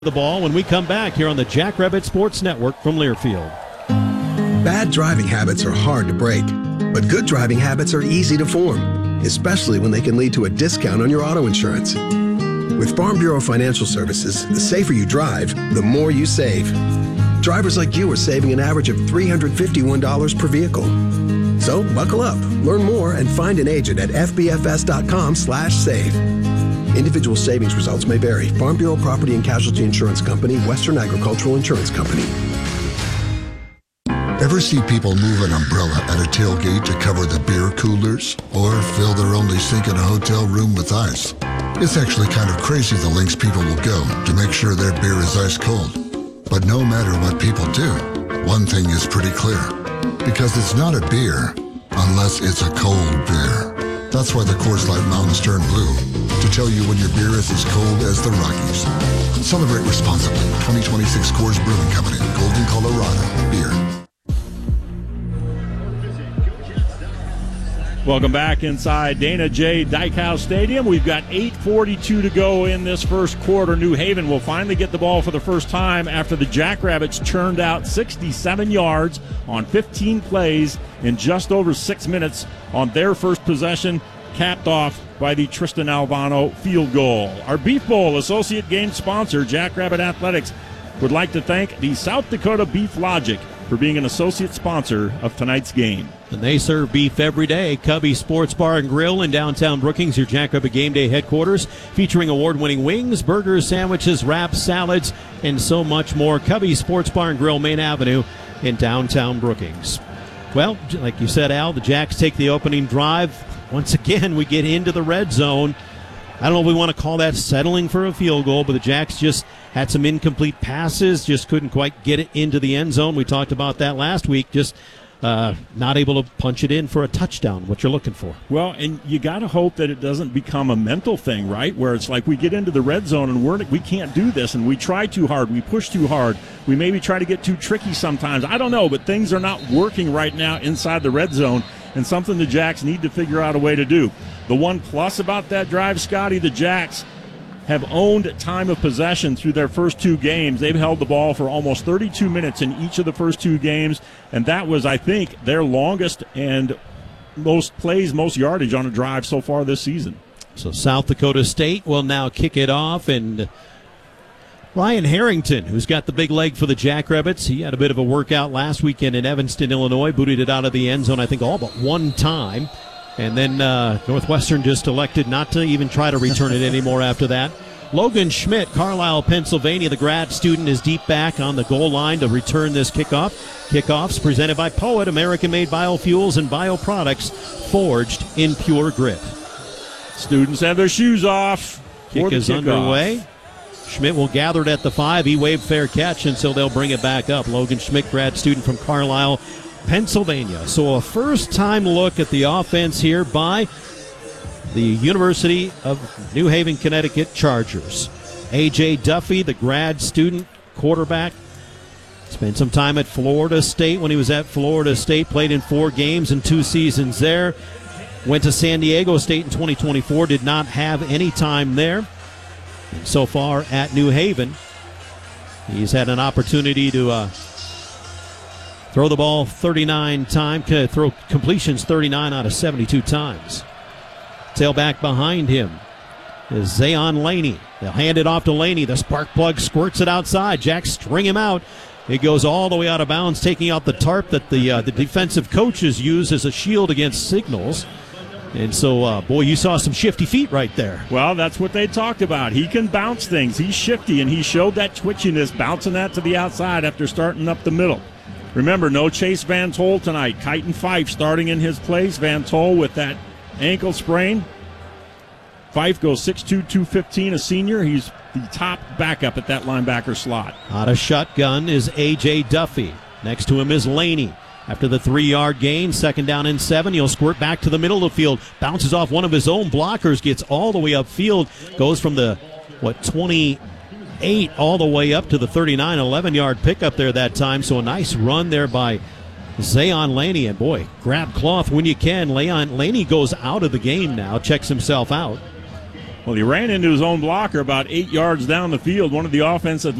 The ball when we come back here on the Jackrabbit Sports Network from Learfield. Bad driving habits are hard to break, but good driving habits are easy to form, especially when they can lead to a discount on your auto insurance. With Farm Bureau Financial Services, the safer you drive, the more you save. Drivers like you are saving an average of $351 per vehicle. So buckle up, learn more, and find an agent at fbfs.com/save. Individual savings results may vary. Farm Bureau Property and Casualty Insurance Company, Western Agricultural Insurance Company. Ever see people move an umbrella at a tailgate to cover the beer coolers? Or fill their only sink in a hotel room with ice? It's actually kind of crazy the lengths people will go to make sure their beer is ice cold. But no matter what people do, one thing is pretty clear. Because it's not a beer unless it's a cold beer. That's why the Coors Light Mountains turn blue, to tell you when your beer is as cold as the Rockies. Celebrate responsibly. 2026 Coors Brewing Company, Golden, Colorado. Beer. Welcome back inside Dana J. Dykhouse Stadium. We've got 8:42 to go in this first quarter. New Haven will finally get the ball for the first time after the Jackrabbits churned out 67 yards on 15 plays in just over 6 minutes on their first possession, capped off by the Tristan Albano field goal. Our Beef Bowl associate game sponsor, Jackrabbit Athletics, would like to thank the South Dakota Beef Logic for being an associate sponsor of tonight's game. And they serve beef every day. Cubby Sports Bar and Grill in downtown Brookings, your Jackrabbit Game Day headquarters, featuring award-winning wings, burgers, sandwiches, wraps, salads, and so much more. Cubby Sports Bar and Grill, Main Avenue in downtown Brookings. Well, like you said, Al, the Jacks take the opening drive. Once again, we get into the red zone. I don't know if we want to call that settling for a field goal, but the Jacks just had some incomplete passes, just couldn't quite get it into the end zone. We talked about that last week, just not able to punch it in for a touchdown, what you're looking for. Well, and you got to hope that it doesn't become a mental thing, right, where it's like we get into the red zone and we can't do this, and we try too hard, we push too hard, we maybe try to get too tricky sometimes. I don't know, but things are not working right now inside the red zone, and something the Jacks need to figure out a way to do. The one plus about that drive, Scotty, the Jacks have owned time of possession through their first two games. They've held the ball for almost 32 minutes in each of the first two games, and that was, I think, their longest and most plays, most yardage on a drive so far this season. So South Dakota State will now kick it off, and Ryan Harrington, who's got the big leg for the Jackrabbits, he had a bit of a workout last weekend in Evanston, Illinois, booted it out of the end zone, I think, all but one time. And then Northwestern just elected not to even try to return it anymore after that. Logan Schmidt, Carlisle, Pennsylvania, the grad student, is deep back on the goal line to return this kickoff. Kickoffs presented by Poet, American-made biofuels and bioproducts forged in pure grit. Students have their shoes off. Kick is underway. Schmidt will gather it at the 5. He waved fair catch, and so they'll bring it back up. Logan Schmidt, grad student from Carlisle, Pennsylvania. So a first-time look at the offense here by the University of New Haven, Connecticut Chargers. A.J. Duffy, the grad student quarterback, spent some time at Florida State when he was at Florida State, played in 4 games in 2 seasons there. Went to San Diego State in 2024, did not have any time there. And so far at New Haven, he's had an opportunity to throw the ball 39 times, throw completions 39 out of 72 times. Tailback behind him is Zayon Laney. They'll hand it off to Laney. The spark plug squirts it outside. Jacks string him out. It goes all the way out of bounds, taking out the tarp that the defensive coaches use as a shield against signals. And so, boy, you saw some shifty feet right there. Well, that's what they talked about. He can bounce things. He's shifty, and he showed that twitchiness, bouncing that to the outside after starting up the middle. Remember, no Chase Van Tol tonight. Kyton Fife starting in his place. Van Tol with that ankle sprain. Fife goes 6'2", 215, a senior. He's the top backup at that linebacker slot. Out of shotgun is A.J. Duffy. Next to him is Laney. After the 3-yard gain, 2nd down and 7, he'll squirt back to the middle of the field. Bounces off one of his own blockers, gets all the way upfield, goes from the, 28 all the way up to the 39, 11-yard pickup there that time. So a nice run there by Zayon Laney. And, boy, grab cloth when you can. Laney goes out of the game now, checks himself out. Well, he ran into his own blocker about 8 yards down the field. One of the offensive